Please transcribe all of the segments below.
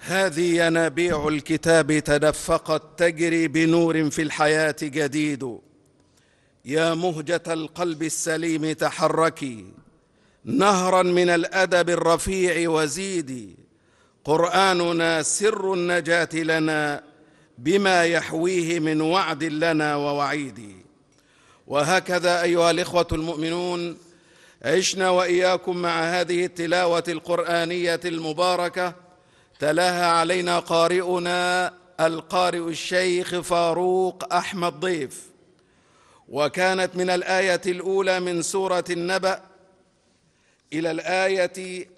هذه ينابيع الكتاب تدفقت تجري بنور في الحياة جديد. يا مهجة القلب السليم تحركي نهرا من الأدب الرفيع وزيدي. قرآننا سر النجاة لنا بما يحويه من وعد لنا ووعيد. وهكذا أيها الإخوة المؤمنون عشنا وإياكم مع هذه التلاوة القرآنية المباركة تلاها علينا قارئنا القارئ الشيخ فاروق أحمد ضيف، وكانت من الآية الأولى من سورة النبأ إلى الآية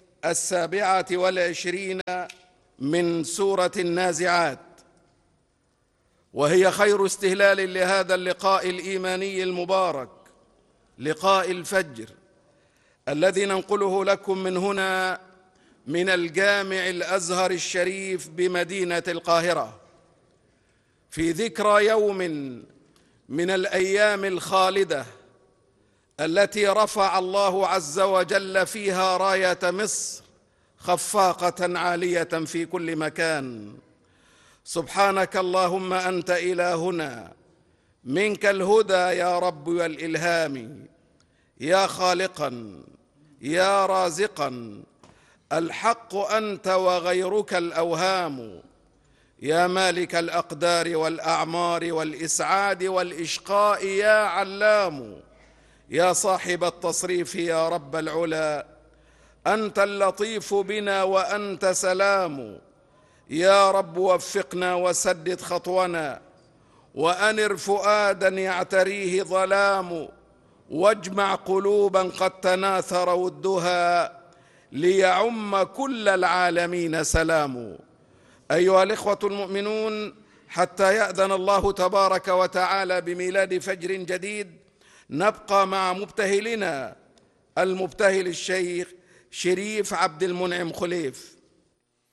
27 من سورة النازعات، وهي خير استهلال لهذا اللقاء الإيماني المبارك، لقاء الفجر الذي ننقله لكم من هنا من الجامع الأزهر الشريف بمدينة القاهرة، في ذكرى يوم من الأيام الخالدة التي رفع الله عز وجل فيها راية مصر خفاقة عالية في كل مكان. سبحانك اللهم أنت إلهنا، منك الهدى يا رب والإلهام، يا خالقا يا رازقا، الحق أنت وغيرك الأوهام، يا مالك الأقدار والأعمار والإسعاد والإشقاء يا علام، يا صاحب التصريف يا رب العلا، أنت اللطيف بنا وأنت سلام. يا رب وفقنا وسدد خطونا، وأنر فؤادا يعتريه ظلام، واجمع قلوبا قد تناثر ودها، ليعم كل العالمين سلام. أيها الإخوة المؤمنون، حتى يأذن الله تبارك وتعالى بميلاد فجر جديد نبقى مع مبتهلنا المبتهل الشيخ شريف عبد المنعم خليف،